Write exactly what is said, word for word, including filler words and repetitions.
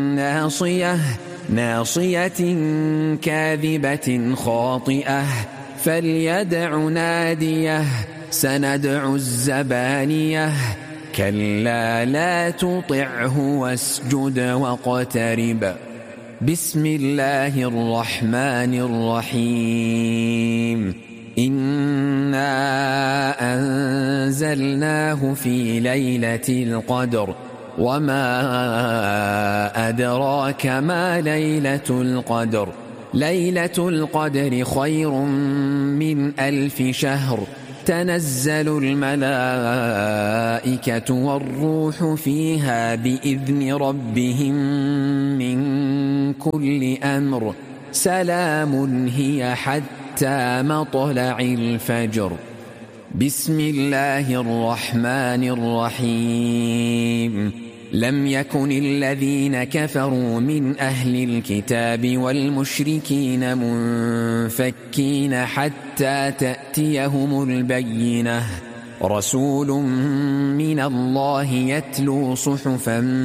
ناصية ناصية كاذبة خاطئة فليدع ناديه سندع الزبانية كلا لا تطعه واسجد واقترب. بسم الله الرحمن الرحيم. إنا أنزلناه في ليلة القدر وما أدراك ما ليلة القدر ليلة القدر خير من ألف شهر تنزل الملائكة والروح فيها بإذن ربهم من كل أمر سلام هي حتى مطلع الفجر. بسم الله الرحمن الرحيم. لم يكن الذين كفروا من أهل الكتاب والمشركين منفكين حتى تأتيهم البينة رسول من الله يتلو صحفا